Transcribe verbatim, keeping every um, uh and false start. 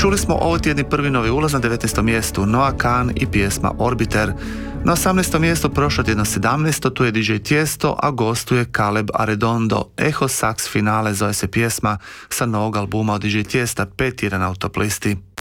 Čuli smo ovo tjedni prvi novi ulaz na devetnaestom mjestu Noah Kahan i pjesma Orbiter. Na osamnaestom mjestu prošlo tjedno sedamnaesto tu je D J Tiesto, a gostuje Caleb Arredondo. Echo Sax Finale zove se pjesma sa novog albuma od D J Tiesta, peti na top listi.